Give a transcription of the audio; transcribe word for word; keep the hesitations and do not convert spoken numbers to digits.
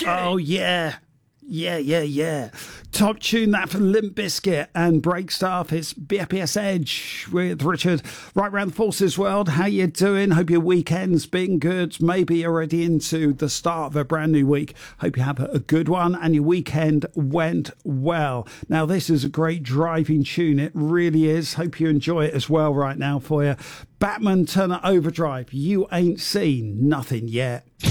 Oh, yeah. Yeah, yeah, yeah. Top tune that from Limp Bizkit and Break Stuff. It's B P S Edge with Richard. Right round the Forces world. How you doing? Hope your weekend's been good. Maybe already into the start of a brand new week. Hope you have a good one and your weekend went well. Now, this is a great driving tune. It really is. Hope you enjoy it as well right now for you. Batman Turner Overdrive. You ain't seen nothing yet.